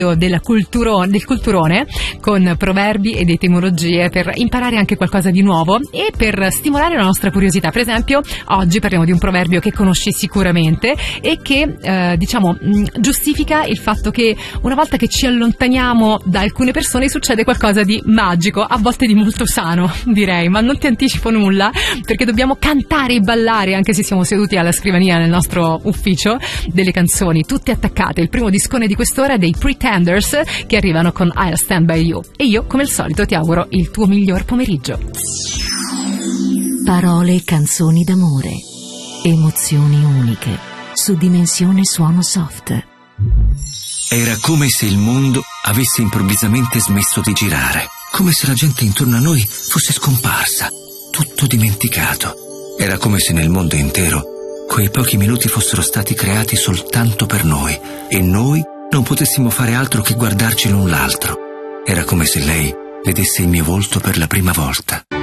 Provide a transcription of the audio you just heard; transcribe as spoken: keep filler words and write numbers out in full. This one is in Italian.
della culturo, del culturone con proverbi ed etimologie per imparare anche qualcosa di nuovo e per stimolare la nostra curiosità. Per esempio, oggi parliamo di un proverbio che conosci sicuramente e che eh, diciamo giustifica il fatto che una volta che ci allontaniamo da alcune persone succede qualcosa di magico, a volte di molto sano, direi, ma non ti anticipo nulla perché dobbiamo cantare e ballare anche se siamo seduti alla scrivania nel nostro ufficio, delle canzoni tutte attaccate. Il primo discone di quest'ora è dei Pretenders che arrivano con I'll Stand By You e io come al solito ti auguro il tuo miglior pomeriggio. Parole e canzoni d'amore, emozioni uniche su Dimensione Suono Soft. Era come se il mondo avesse improvvisamente smesso di girare, come se la gente intorno a noi fosse scomparsa, tutto dimenticato. Era come se nel mondo intero quei pochi minuti fossero stati creati soltanto per noi e noi non potessimo fare altro che guardarci l'un l'altro. Era come se lei vedesse il mio volto per la prima volta.